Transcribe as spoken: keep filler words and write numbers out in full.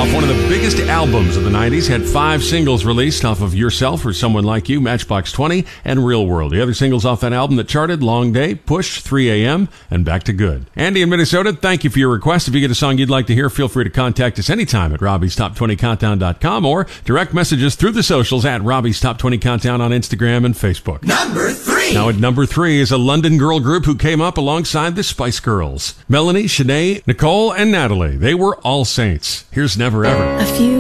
Off one of the biggest albums of the nineties, had five singles released off of Yourself or Someone Like You, Matchbox twenty, and Real World. The other singles off that album that charted: Long Day, Push, three a.m., and Back to Good. Andy in Minnesota, thank you for your request. If you get a song you'd like to hear, feel free to contact us anytime at Robbie's Top twenty Countdown dot com or direct messages through the socials at Robbie's Top twenty Countdown on Instagram and Facebook. Number three. Now at number three is a London girl group who came up alongside the Spice Girls. Melanie, Shanae, Nicole, and Natalie. They were All Saints. Here's Never Ever. A few